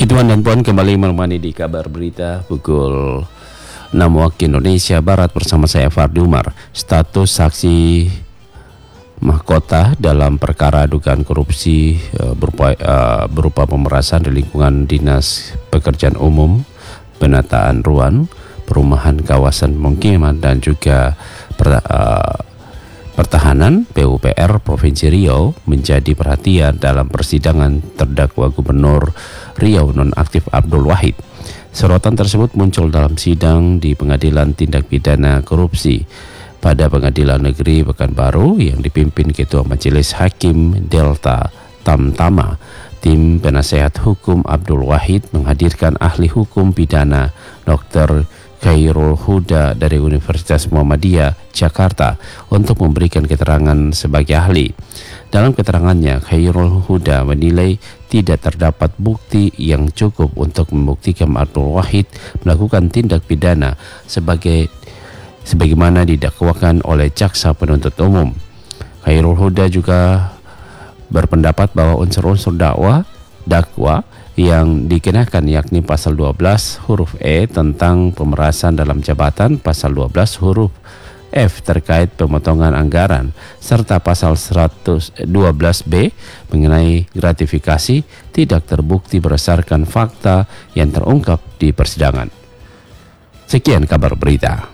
Puji Tuhan dan Puan, kembali menemani di kabar berita pukul 6 waktu Indonesia Barat bersama saya Fardi Umar. Status saksi mahkota dalam perkara dugaan korupsi berupa pemerasan di lingkungan Dinas Pekerjaan Umum, penataan ruang, perumahan kawasan pemukiman dan juga Pertahanan PUPR Provinsi Riau menjadi perhatian dalam persidangan terdakwa Gubernur Riau nonaktif Abdul Wahid. Sorotan tersebut muncul dalam sidang di Pengadilan Tindak Pidana Korupsi pada Pengadilan Negeri Pekanbaru yang dipimpin Ketua Majelis Hakim Delta Tamtama. Tim penasehat hukum Abdul Wahid menghadirkan ahli hukum pidana Dr. Khairul Huda dari Universitas Muhammadiyah Jakarta untuk memberikan keterangan sebagai ahli. Dalam keterangannya, Khairul Huda menilai tidak terdapat bukti yang cukup untuk membuktikan Abdul Wahid melakukan tindak pidana sebagaimana didakwakan oleh jaksa penuntut umum. Khairul Huda juga berpendapat bahwa unsur-unsur dakwa yang dikenakan yakni pasal 12 huruf E tentang pemerasan dalam jabatan, pasal 12 huruf F terkait pemotongan anggaran, serta pasal 112B mengenai gratifikasi tidak terbukti berdasarkan fakta yang terungkap di persidangan. Sekian kabar berita.